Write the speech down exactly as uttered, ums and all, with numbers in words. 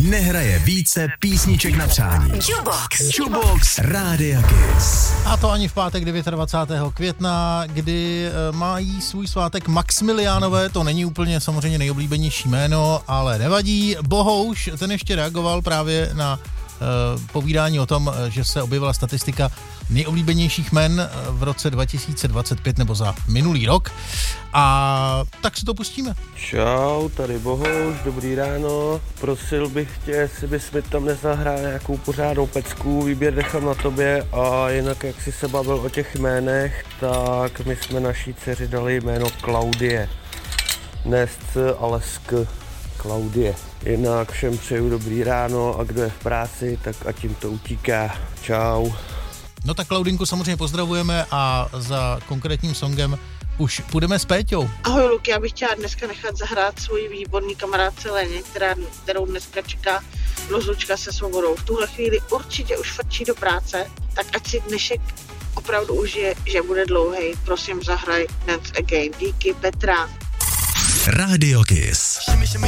nehraje více písniček na přání. Jukebox. Jukebox Rádia Kiss. A to ani v pátek dvacátého devátého května, kdy e, mají svůj svátek Maximiliánové, to není úplně samozřejmě nejoblíbenější jméno, ale nevadí. Bohouš, ten ještě reagoval právě na e, povídání o tom, že se objevila statistika nejoblíbenějších jmen v roce dva tisíce dvacet pět nebo za minulý rok. A tak si to pustíme. Čau, tady Bohouš, dobrý ráno. Prosil bych tě, jestli bys mi tam nezahrál nějakou pořádnou pecku, výběr nechám na tobě a jinak, jak jsi se bavil o těch jménech, tak my jsme naší dceři dali jméno Klaudie. Ne s C, ale s K. Klaudie. Jinak všem přeju dobrý ráno a kdo je v práci, tak ať jim to utíká. Čau. No tak Klaudinku samozřejmě pozdravujeme a za konkrétním songem už půjdeme s Péťou. Ahoj Luky, já bych chtěla dneska nechat zahrát svůj výborný kamarádce Leně, která, kterou dneska čeká rozlučka se svobodou. V tuhle chvíli určitě už frčí do práce, tak ať si dnešek opravdu užije, že bude dlouhej. Prosím, zahraj Dance Again. Díky, Petra. Radio Kiss.